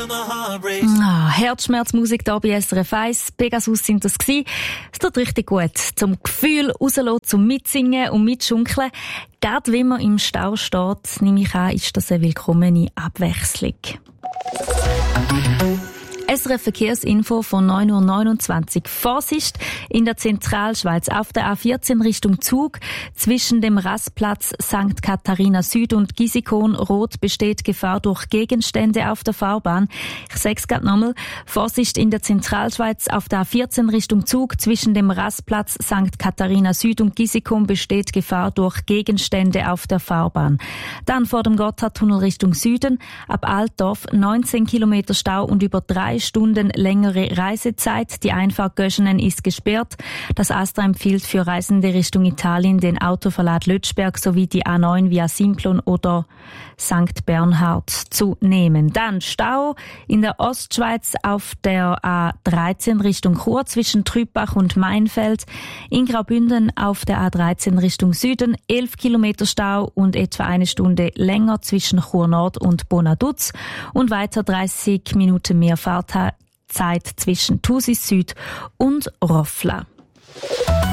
Herzschmerzmusik hier bei SRF 1. Pegasus sind das gewesen. Es tut richtig gut. Zum Gefühl rauslassen, zum Mitsingen und Mitschunkeln. Gerade wenn man im Stau steht, nehme ich an, ist das eine willkommene Abwechslung. SRF Verkehrsinfo von 9:29 Uhr. Vorsicht in der Zentralschweiz auf der A14 Richtung Zug zwischen dem Rastplatz St. Katharina Süd und Gisikon Rot besteht Gefahr durch Gegenstände auf der Fahrbahn. Ich sage es gerade nochmal. Vorsicht in der Zentralschweiz auf der A14 Richtung Zug zwischen dem Rastplatz St. Katharina Süd und Gisikon besteht Gefahr durch Gegenstände auf der Fahrbahn. Dann vor dem Gotthardtunnel Richtung Süden ab Altdorf 19 Kilometer Stau und über 3 Stunden längere Reisezeit. Die Einfahrt Göschenen ist gesperrt. Das ASTRA empfiehlt für Reisende Richtung Italien den Autoverlad Lötschberg sowie die A9 via Simplon oder St. Bernhard zu nehmen. Dann Stau in der Ostschweiz auf der A13 Richtung Chur zwischen Trübach und Mainfeld. In Graubünden auf der A13 Richtung Süden 11 Kilometer Stau und etwa eine Stunde länger zwischen Chur Nord und Bonaduz und weiter 30 Minuten mehr Fahrtzeit zwischen Thusis Süd und Roffla.